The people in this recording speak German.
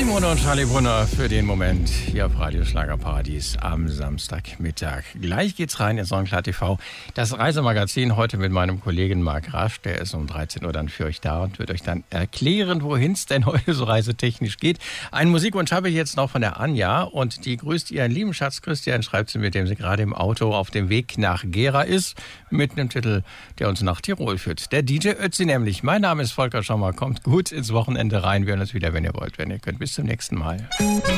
Simone und Charlie Brunner für den Moment hier auf Radio Schlagerparadies am Samstagmittag. Gleich geht's rein in Songklar TV, das Reisemagazin, heute mit meinem Kollegen Marc Rasch. Der ist um 13 Uhr dann für euch da und wird euch dann erklären, wohin es denn heute so reisetechnisch geht. Einen Musikwunsch habe ich jetzt noch von der Anja und die grüßt ihren lieben Schatz Christian, schreibt sie, mit dem sie gerade im Auto auf dem Weg nach Gera ist, mit einem Titel, der uns nach Tirol führt. Der DJ Ötzi nämlich. Mein Name ist Volker Schommer, kommt gut ins Wochenende rein. Wir hören uns wieder, wenn ihr wollt, wenn ihr könnt. Bis zum nächsten Mal.